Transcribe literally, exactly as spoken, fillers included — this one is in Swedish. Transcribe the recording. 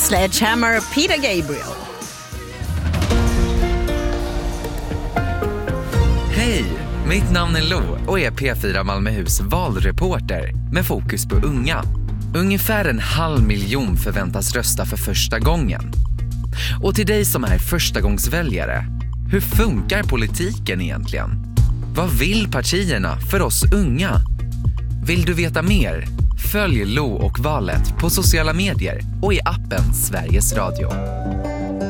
Sledgehammer, Peter Gabriel. Hej, mitt namn är Lo och är P fyra Malmöhus valreporter med fokus på unga. Ungefär en halv miljon förväntas rösta för första gången. Och till dig som är förstagångsväljare, hur funkar politiken egentligen? Vad vill partierna för oss unga? Vill du veta mer? Följ Lo och valet på sociala medier och i appen Sveriges Radio.